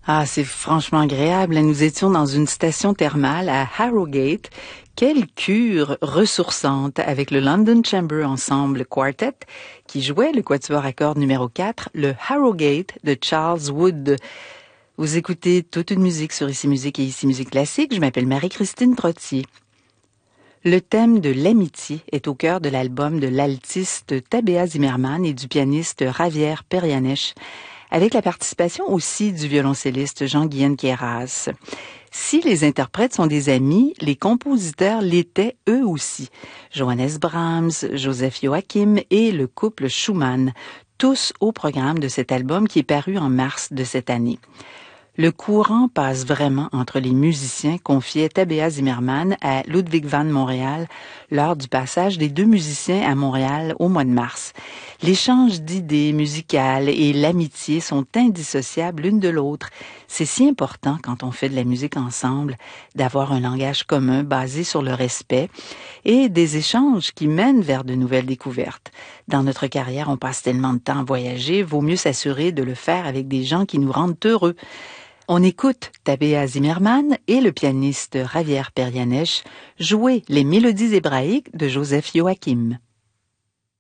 Ah, c'est franchement agréable. Nous étions dans une station thermale à Harrogate. Quelle cure ressourçante avec le London Chamber Ensemble Quartet qui jouait le quatuor à cordes numéro 4, le Harrogate de Charles Wood. Vous écoutez toute une musique sur Ici Musique et Ici Musique Classique. Je m'appelle Marie-Christine Trottier. Le thème de l'amitié est au cœur de l'album de l'altiste Tabea Zimmermann et du pianiste Javier Perianes, avec la participation aussi du violoncelliste Jean-Guyen Queyras. Si les interprètes sont des amis, les compositeurs l'étaient eux aussi. Johannes Brahms, Joseph Joachim et le couple Schumann, tous au programme de cet album qui est paru en mars de cette année. Le courant passe vraiment entre les musiciens, confiait Tabea Zimmermann à Ludwig van Montréal lors du passage des deux musiciens à Montréal au mois de mars. L'échange d'idées musicales et l'amitié sont indissociables l'une de l'autre. C'est si important quand on fait de la musique ensemble d'avoir un langage commun basé sur le respect et des échanges qui mènent vers de nouvelles découvertes. Dans notre carrière, on passe tellement de temps à voyager, vaut mieux s'assurer de le faire avec des gens qui nous rendent heureux. On écoute Tabea Zimmermann et le pianiste Javier Perianes jouer les mélodies hébraïques de Joseph Joachim.